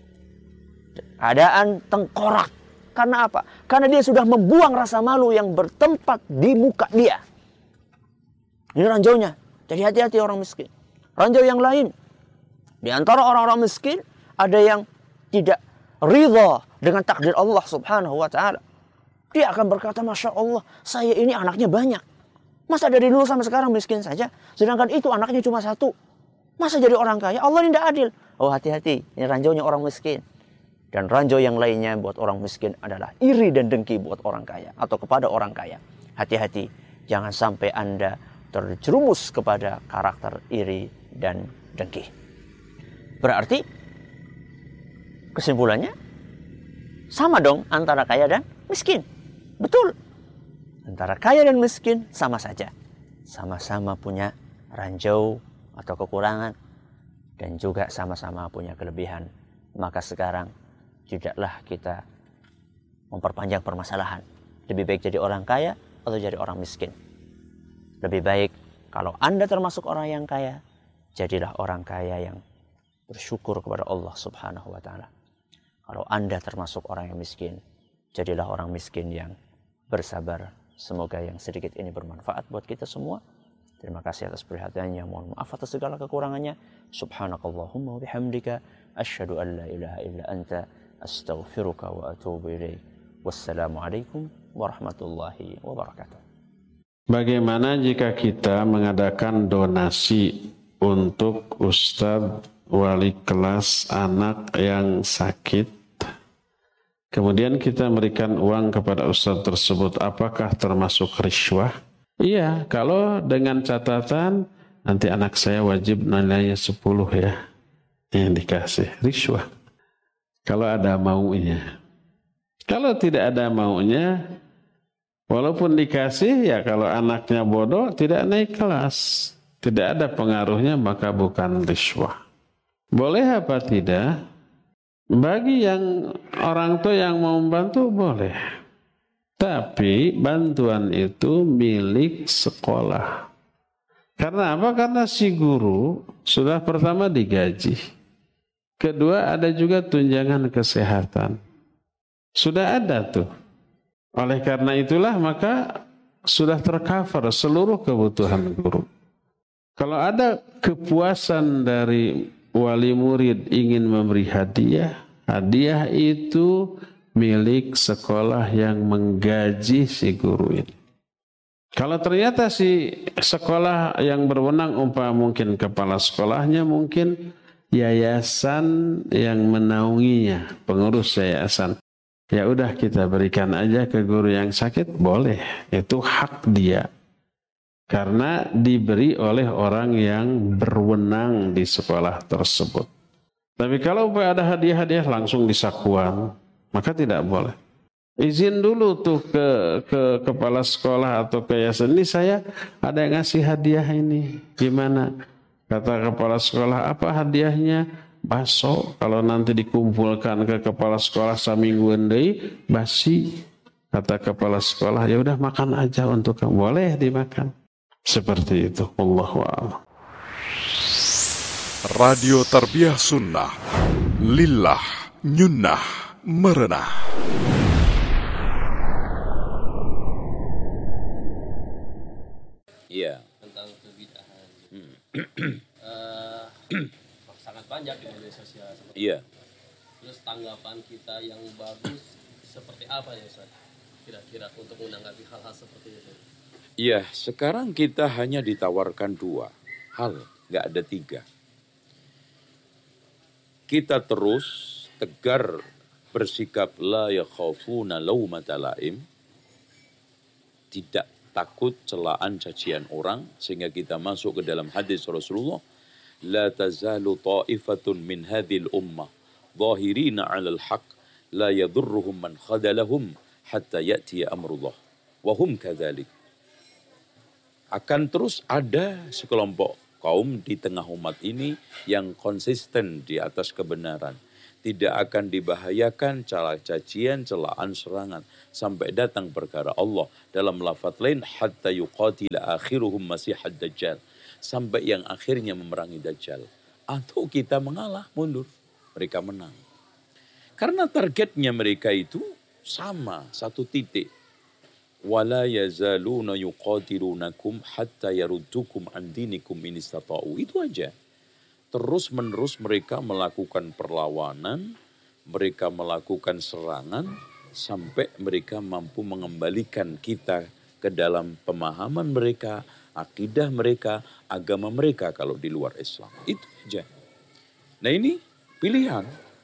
Speaker 4: Keadaan tengkorak. Karena apa? Karena dia sudah membuang rasa malu yang bertempat di muka dia. Ini ranjaunya. Jadi hati-hati orang miskin. Ranjau yang lain. Di antara orang-orang miskin ada yang tidak ridha dengan takdir Allah subhanahu wa ta'ala. Dia akan berkata, Masya Allah, saya ini anaknya banyak. Masa dari dulu sampai sekarang miskin saja? Sedangkan itu anaknya cuma satu. Masa jadi orang kaya? Allah ini tidak adil. Oh, hati-hati, ini ranjaunya orang miskin. Dan ranjau yang lainnya buat orang miskin adalah iri dan dengki buat orang kaya. Atau kepada orang kaya. Hati-hati, jangan sampai Anda terjerumus kepada karakter iri dan dengki. Berarti kesimpulannya sama dong antara kaya dan miskin. Betul. Antara kaya dan miskin sama saja. Sama-sama punya ranjau atau kekurangan. Dan juga sama-sama punya kelebihan. Maka sekarang tidaklah kita memperpanjang permasalahan. Lebih baik jadi orang kaya atau jadi orang miskin. Lebih baik kalau Anda termasuk orang yang kaya, jadilah orang kaya yang bersyukur kepada Allah subhanahu wa ta'ala. Kalau Anda termasuk orang yang miskin, jadilah orang miskin yang bersabar. Semoga yang sedikit ini bermanfaat buat kita semua. Terima kasih atas perhatiannya. Mohon maaf atas segala kekurangannya. Subhanakallahumma wa bihamdika. Asyhadu an la ilaha illa anta. Astaghfiruka wa atubu ilaik. Wassalamualaikum warahmatullahi wabarakatuh.
Speaker 5: Bagaimana jika kita mengadakan donasi untuk ustadz wali kelas anak yang sakit? Kemudian kita memberikan uang kepada ustadz tersebut, apakah termasuk riswah? Iya, kalau dengan catatan nanti anak saya wajib nilainya 10 ya. Yang dikasih riswah. Kalau ada maunya. Kalau tidak ada maunya, walaupun dikasih ya kalau anaknya bodoh tidak naik kelas. Tidak ada pengaruhnya maka bukan riswah. Boleh apa tidak? Bagi yang orang tua yang mau membantu boleh. Tapi bantuan itu milik sekolah. Karena apa? Karena si guru sudah pertama digaji. Kedua ada juga tunjangan kesehatan. Sudah ada tuh. Oleh karena itulah maka sudah tercover seluruh kebutuhan guru. Kalau ada kepuasan dari wali murid ingin memberi hadiah, hadiah itu milik sekolah yang menggaji si guru ini. Kalau ternyata si sekolah yang berwenang mungkin kepala sekolahnya, mungkin yayasan yang menaunginya, pengurus yayasan. Ya udah kita berikan aja ke guru yang sakit, boleh. Itu hak dia. Karena diberi oleh orang yang berwenang di sekolah tersebut. Tapi kalau ada hadiah-hadiah langsung disakuan, maka tidak boleh. Izin dulu tuh ke kepala sekolah atau ke yayasan, ini saya ada yang ngasih hadiah ini. Gimana? Kata kepala sekolah, apa hadiahnya? Bakso. Kalau nanti dikumpulkan ke kepala sekolah saminggu deui basi. Kata kepala sekolah, ya udah makan aja untuk kamu. Boleh dimakan. Seperti itu. Wallahu a'lam.
Speaker 2: Radio Tarbiyah Sunnah. Lillah nyunnah merenah.
Speaker 6: Iya.
Speaker 7: Tentang kebidahan. Sangat banyak di media sosial.
Speaker 6: Iya.
Speaker 7: Terus tanggapan kita yang bagus seperti apa ya Ustaz? Kira-kira untuk menanggapi hal-hal seperti itu.
Speaker 6: Iya, sekarang kita hanya ditawarkan 2 hal, nggak ada 3. Kita terus tegar bersikap la yakhafuna laumata laim, tidak takut celaan cacian orang, sehingga kita masuk ke dalam hadis Rasulullah, la tazalu ta'ifatun min hadhil ummah zahirina 'alal haqq la yadurruhum man khadalahum hatta ya'tiya amrullah wa hum kadzalik. Akan terus ada sekelompok kaum di tengah umat ini yang konsisten di atas kebenaran. tidak akan dibahayakan cacian, celaan, serangan sampai datang perkara Allah. Dalam lafaz lain, hatta yuqatila akhiruhum masihad dajjal, sampai yang akhirnya memerangi Dajjal. Atau kita mengalah, mundur, mereka menang. Karena targetnya mereka itu sama, satu titik. Wala yazaluna yuqatilunakum hatta yaruddukum an dinikum in istata'u. Itu aja. Terus menerus mereka melakukan perlawanan, mereka melakukan serangan, sampai mereka mampu mengembalikan kita ke dalam pemahaman mereka, akidah mereka, agama mereka kalau di luar Islam. Itu aja. Nah ini pilihan.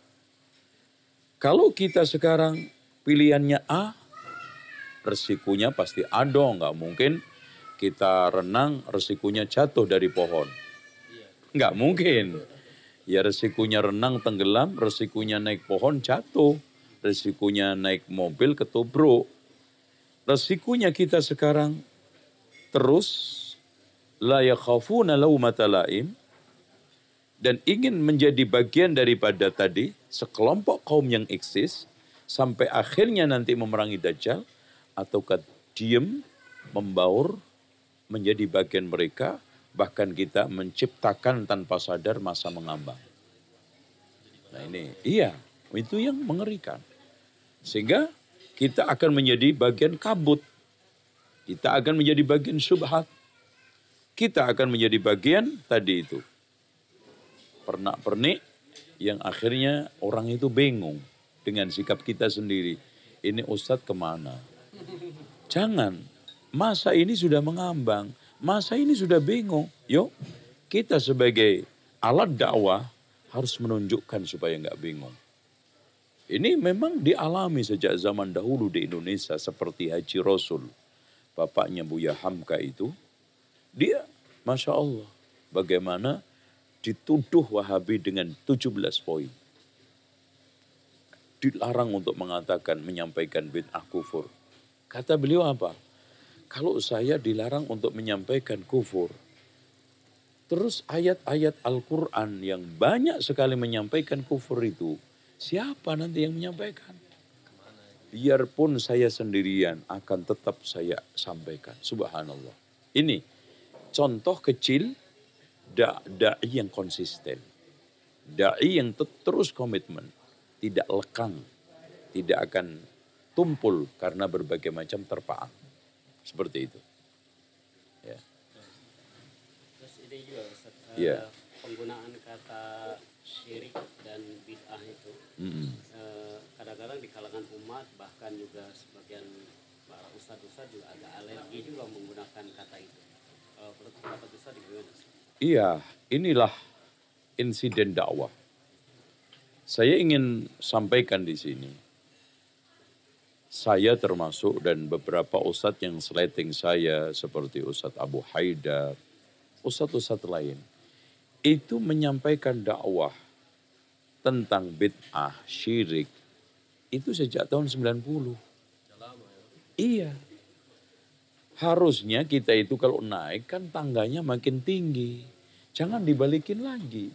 Speaker 6: Kalau kita sekarang pilihannya A, resikonya pasti A dong. Nggak mungkin kita renang resikonya jatuh dari pohon. Nggak mungkin. Ya resikonya renang tenggelam, resikonya naik pohon jatuh, resikonya naik mobil ketubruk. Resikonya kita sekarang terus la yakhafuna laumata laim, dan ingin menjadi bagian daripada tadi sekelompok kaum yang eksis sampai akhirnya nanti memerangi Dajjal, ataukah diem, membaur, menjadi bagian mereka. Bahkan kita menciptakan tanpa sadar masa mengambang. Nah ini, iya, itu yang mengerikan. Sehingga kita akan menjadi bagian kabut. Kita akan menjadi bagian syubhat. Kita akan menjadi bagian tadi itu. Pernak-pernik yang akhirnya orang itu bingung dengan sikap kita sendiri. Ini Ustadz kemana? Jangan, masa ini sudah mengambang. Masa ini sudah bingung. Yuk, kita sebagai alat dakwah harus menunjukkan supaya nggak bingung. Ini memang dialami sejak zaman dahulu di Indonesia, seperti Haji Rasul. Bapaknya Buya Hamka itu, dia Masya Allah, bagaimana dituduh Wahabi dengan 17 poin. Dilarang untuk mengatakan, menyampaikan bid'ah kufur. Kata beliau apa? Kalau saya dilarang untuk menyampaikan kufur, terus ayat-ayat Al-Quran yang banyak sekali menyampaikan kufur itu, siapa nanti yang menyampaikan? Biarpun saya sendirian, akan tetap saya sampaikan. Subhanallah. Ini contoh kecil da'i yang konsisten. Da'i yang terus komitmen, tidak lekang, tidak akan tumpul karena berbagai macam terpaan. Seperti itu. Ya.
Speaker 7: Terus ini juga Ustaz, penggunaan kata syirik dan bid'ah itu kadang-kadang di kalangan umat, bahkan juga sebagian para ustadz-ustadz juga agak alergi juga menggunakan kata itu. Menurut pendapat Ustaz gimana?
Speaker 6: Iya, inilah insiden dakwah. Saya ingin sampaikan di sini. Saya termasuk dan beberapa ustadz yang seleting saya seperti Ustadz Abu Haidar, ustadz-ustadz lain, itu menyampaikan dakwah tentang bid'ah, syirik, itu sejak tahun 90. Iya. Harusnya kita itu kalau naik kan tangganya makin tinggi. Jangan dibalikin lagi.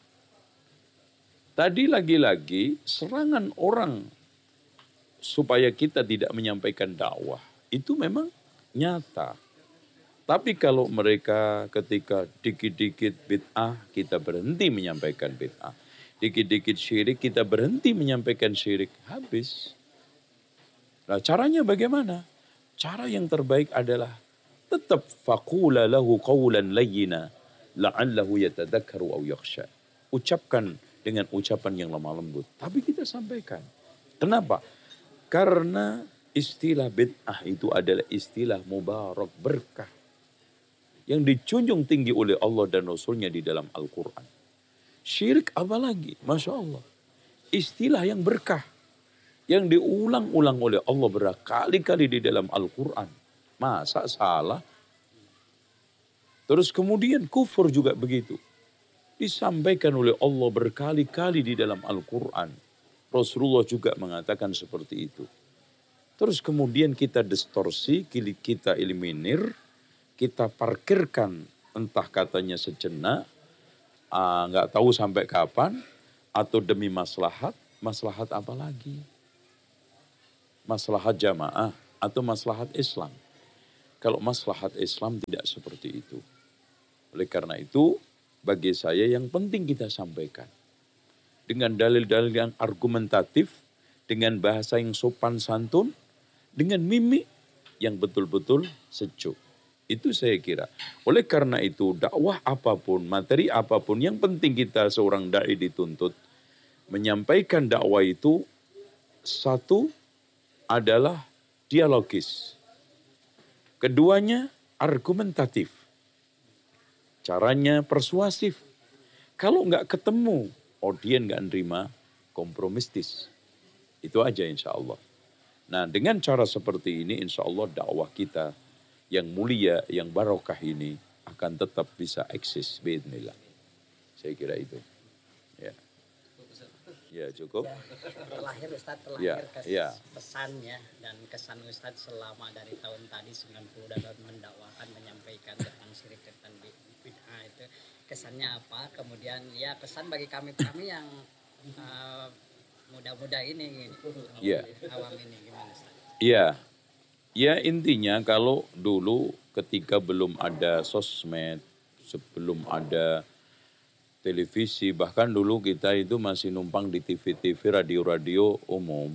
Speaker 6: Tadi lagi-lagi serangan orang supaya kita tidak menyampaikan dakwah, itu memang nyata. Tapi kalau mereka ketika dikit-dikit bid'ah, kita berhenti menyampaikan bid'ah. Dikit-dikit syirik, kita berhenti menyampaikan syirik. Habis. Nah caranya bagaimana? Cara yang terbaik adalah tetap faqula lahu qawlan layyina la'allahu yatadhakkaru aw yakhsha. Ucapkan dengan ucapan yang lemah lembut. Tapi kita sampaikan. Kenapa? Karena istilah bid'ah itu adalah istilah mubarak, berkah. Yang dicunjung tinggi oleh Allah dan Rasulnya di dalam Al-Quran. Syirik apalagi? Masya Allah. Istilah yang berkah. Yang diulang-ulang oleh Allah berkali-kali di dalam Al-Quran. Masa salah? Terus kemudian kufur juga begitu. Disampaikan oleh Allah berkali-kali di dalam Al-Quran. Rasulullah juga mengatakan seperti itu. Terus kemudian kita distorsi, kita eliminir, kita parkirkan, entah katanya sejenak, nggak tahu sampai kapan, atau demi maslahat, maslahat apa lagi? Maslahat jamaah atau maslahat Islam? Kalau maslahat Islam tidak seperti itu. Oleh karena itu, bagi saya yang penting kita sampaikan. Dengan dalil-dalil yang argumentatif, dengan bahasa yang sopan santun, dengan mimik yang betul-betul sejuk. Itu saya kira. Oleh karena itu dakwah apapun, materi apapun, yang penting kita seorang da'i dituntut menyampaikan dakwah itu satu adalah dialogis. Keduanya argumentatif. Caranya persuasif. Kalau nggak ketemu, audien nggak nerima, kompromistis. Itu aja insya Allah. Nah dengan cara seperti ini insya Allah dakwah kita yang mulia, yang barokah ini akan tetap bisa eksis biidznillah. Saya kira itu. Ya. Ya cukup.
Speaker 7: Terlahir Ustaz, pesannya dan kesan Ustaz selama dari tahun tadi 90 dan mendakwakan, menyampaikan tentang syirik, tentang bid'ah itu kesannya apa? Kemudian ya kesan bagi kami yang muda-muda ini, awam ini gimana Ustaz?
Speaker 6: Iya. Ya intinya kalau dulu ketika belum ada sosmed, sebelum ada televisi, bahkan dulu kita itu masih numpang di TV-TV, radio-radio umum.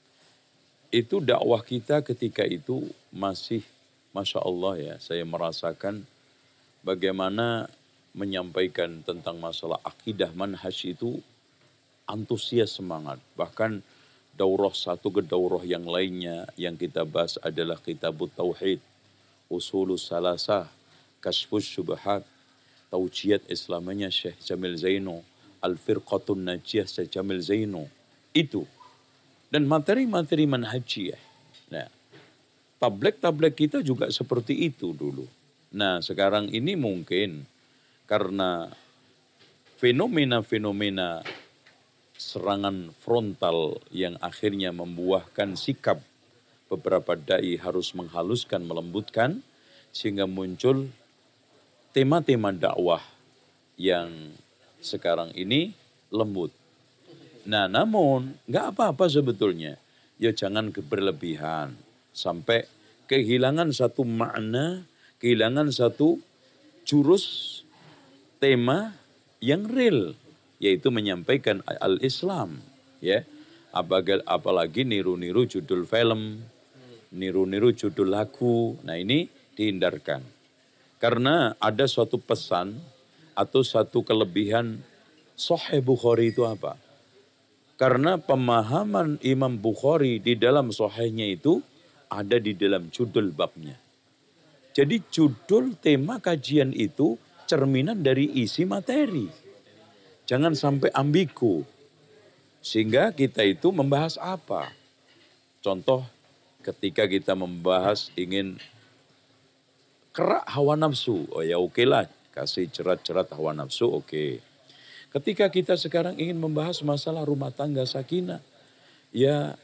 Speaker 6: Itu dakwah kita ketika itu masih, Masya Allah ya, saya merasakan bagaimana menyampaikan tentang masalah akidah manhaj itu antusias semangat. Bahkan daurah satu ke daurah yang lainnya yang kita bahas adalah Kitabut Tauhid, Usulus Salasah, Kashfus Syubhat, Taujiat Islamanya Syekh Jamil Zaino, Al-Firqatun Najiyah Syekh Jamil Zaino. Itu. Dan materi-materi manhajiyah. Nah, tabligh kita juga seperti itu dulu. Nah, sekarang ini mungkin karena fenomena-fenomena serangan frontal yang akhirnya membuahkan sikap beberapa dai harus menghaluskan, melembutkan, sehingga muncul tema-tema dakwah yang sekarang ini lembut. Nah namun nggak apa-apa sebetulnya. Ya jangan berlebihan sampai kehilangan satu makna, kehilangan satu jurus tema yang real, yaitu menyampaikan al-Islam, ya. Apalagi niru-niru judul film, niru-niru judul lagu. Nah ini dihindarkan. Karena ada suatu pesan atau satu kelebihan Sahih Bukhari itu apa? Karena pemahaman Imam Bukhari di dalam Sahihnya itu ada di dalam judul babnya. Jadi judul tema kajian itu cerminan dari isi materi. Jangan sampai ambigu. Sehingga kita itu membahas apa? Contoh ketika kita membahas ingin kerak hawa nafsu. Oh ya oke lah, kasih cerat-cerat hawa nafsu oke. Ketika kita sekarang ingin membahas masalah rumah tangga sakinah. Ya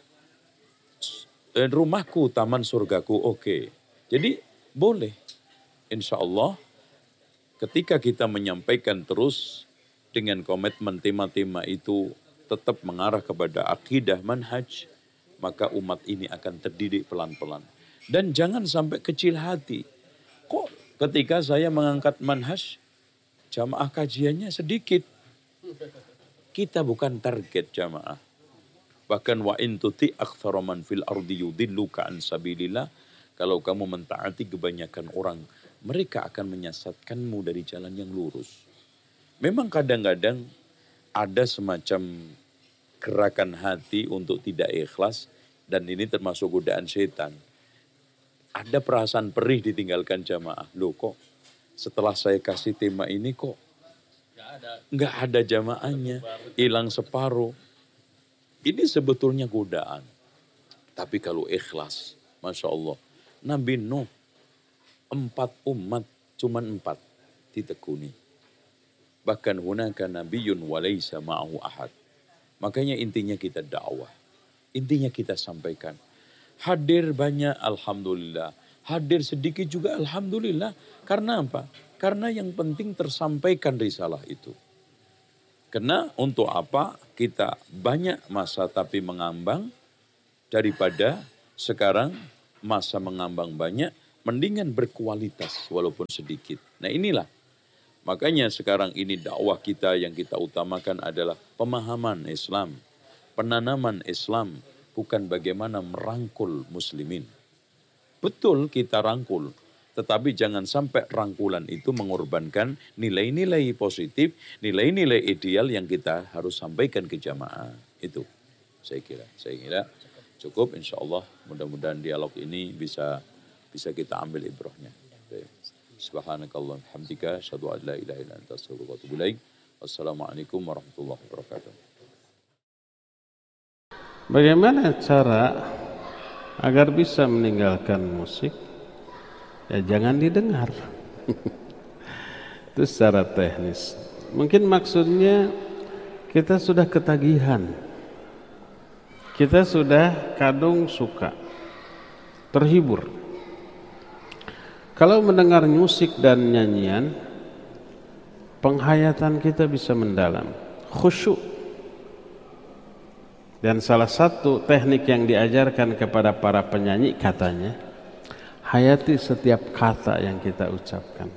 Speaker 6: rumahku taman surgaku oke. Jadi boleh. Insya Allah ketika kita menyampaikan terus dengan komitmen tema-tema itu tetap mengarah kepada akidah manhaj, maka umat ini akan terdidik pelan-pelan. Dan jangan sampai kecil hati. Kok ketika saya mengangkat manhaj, jamaah kajiannya sedikit. Kita bukan target jamaah. Bahkan wa in tuti aktsara man fil ardi yudilluka an sabilillah. Kalau kamu mentaati kebanyakan orang, mereka akan menyesatkanmu dari jalan yang lurus. Memang kadang-kadang ada semacam gerakan hati untuk tidak ikhlas, dan ini termasuk godaan setan. Ada perasaan perih ditinggalkan jamaah. Loh kok setelah saya kasih tema ini kok nggak ada jamaahnya, hilang separuh. Ini sebetulnya godaan. Tapi kalau ikhlas, Masya Allah, Nabi Nuh 4 umat, cuman 4 ditekuni. Bahkan hunaka nabiyyun walaysa ma'ahu ahad. Makanya intinya kita dakwah. Intinya kita sampaikan. Hadir banyak, alhamdulillah. Hadir sedikit juga, alhamdulillah. Karena apa? Karena yang penting tersampaikan risalah itu. Karena untuk apa kita banyak masa tapi mengambang daripada sekarang masa mengambang banyak, mendingan berkualitas walaupun sedikit. Nah inilah, makanya sekarang ini dakwah kita yang kita utamakan adalah pemahaman Islam, penanaman Islam, bukan bagaimana merangkul muslimin. Betul kita rangkul, tetapi jangan sampai rangkulan itu mengorbankan nilai-nilai positif, nilai-nilai ideal yang kita harus sampaikan ke jamaah. Itu saya kira cukup, insya Allah. Mudah-mudahan dialog ini bisa kita ambil ibrahnya. Subhanakallah hamdika asyhadu an la ilaha illa anta astaghfiruka wa atubu ilaik. Wassalamualaikum warahmatullahi wabarakatuh.
Speaker 5: Bagaimana cara agar bisa meninggalkan musik? Ya jangan didengar. Itu secara teknis. Mungkin maksudnya kita sudah ketagihan. Kita sudah kadung suka, terhibur. Kalau mendengar musik dan nyanyian, penghayatan kita bisa mendalam, khusyuk. Dan salah satu teknik yang diajarkan kepada para penyanyi katanya, hayati setiap kata yang kita ucapkan.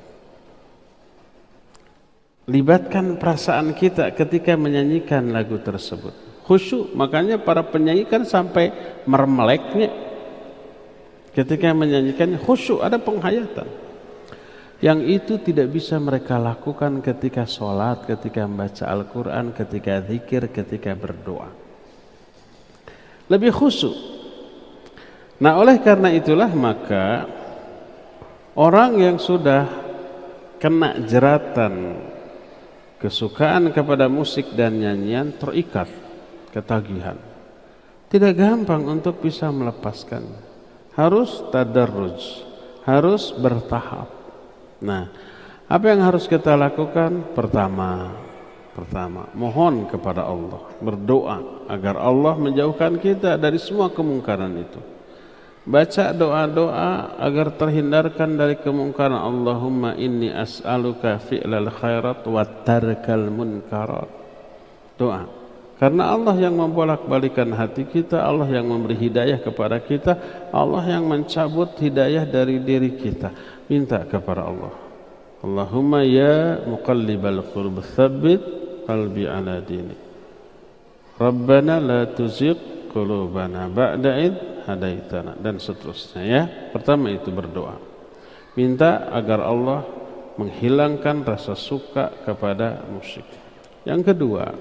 Speaker 5: Libatkan perasaan kita ketika menyanyikan lagu tersebut. Khusyuk, makanya para penyanyi kan sampai mermeleknya. Ketika menyanyikan khusyuk, ada penghayatan. Yang itu tidak bisa mereka lakukan ketika sholat, ketika membaca Al-Quran, ketika zikir, ketika berdoa. Lebih khusyuk. Nah oleh karena itulah maka orang yang sudah kena jeratan kesukaan kepada musik dan nyanyian terikat ketagihan. Tidak gampang untuk bisa melepaskan. Harus tadarruj, harus bertahap. Nah, apa yang harus kita lakukan? Pertama, mohon kepada Allah, berdoa agar Allah menjauhkan kita dari semua kemungkaran itu. Baca doa-doa agar terhindarkan dari kemungkaran. Allahumma inni as'aluka fi'lal khairat wa tarkal munkarat. Doa. Karena Allah yang membolak-balikan hati kita, Allah yang memberi hidayah kepada kita, Allah yang mencabut hidayah dari diri kita. Minta kepada Allah. Allahumma ya muqallibal qulub tsabbit qalbi ala dinik. Rabbana la tuzigh qulubana ba'da id hadaitana, dan seterusnya ya. Pertama itu berdoa, minta agar Allah menghilangkan rasa suka kepada musik. Yang kedua,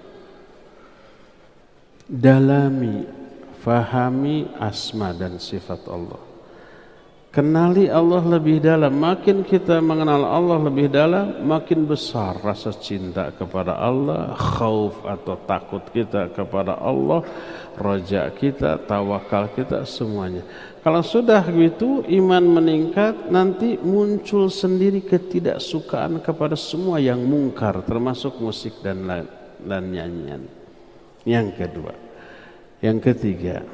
Speaker 5: dalami, fahami asma dan sifat Allah. Kenali Allah lebih dalam. Makin kita mengenal Allah lebih dalam, makin besar rasa cinta kepada Allah, khauf atau takut kita kepada Allah, raja kita, tawakal kita, semuanya. Kalau sudah gitu, iman meningkat, nanti muncul sendiri ketidaksukaan kepada semua yang mungkar, termasuk musik dan nyanyian. Yang kedua. Yang ketiga,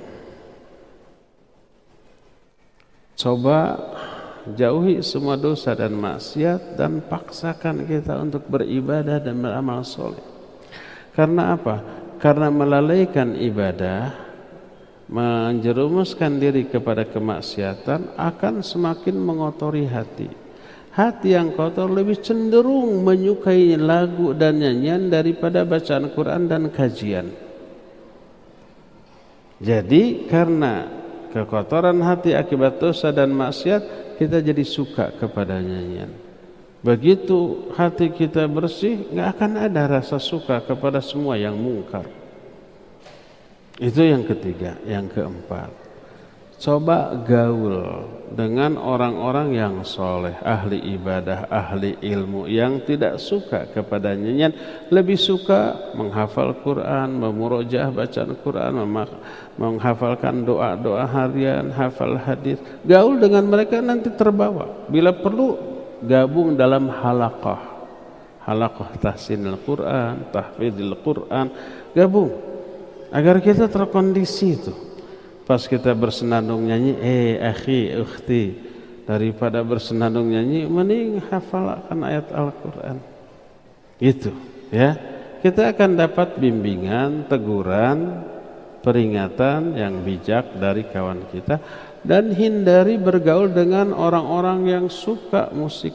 Speaker 5: coba jauhi semua dosa dan maksiat dan paksakan kita untuk beribadah dan beramal soleh. Karena apa? Karena melalaikan ibadah, menjerumuskan diri kepada kemaksiatan akan semakin mengotori hati. Hati yang kotor lebih cenderung menyukai lagu dan nyanyian daripada bacaan Quran dan kajian. Jadi karena kekotoran hati akibat dosa dan maksiat, kita jadi suka kepada nyanyian. Begitu hati kita bersih, gak akan ada rasa suka kepada semua yang mungkar. Itu yang ketiga. Yang keempat, coba gaul dengan orang-orang yang soleh, ahli ibadah, ahli ilmu, yang tidak suka kepada nyanyian, lebih suka menghafal Quran, memurojaah bacaan Quran, menghafalkan doa-doa harian, hafal hadis. Gaul dengan mereka, nanti terbawa. Bila perlu gabung dalam halaqah tahsinil Quran, tahfidzil Quran, gabung agar kita terkondisi itu. Pas kita bersenandung nyanyi, akhi, ukhti, daripada bersenandung nyanyi, mending hafalkan ayat Al-Quran. Itu, ya. kita akan dapat bimbingan, teguran, peringatan yang bijak dari kawan kita, dan hindari bergaul dengan orang-orang yang suka musik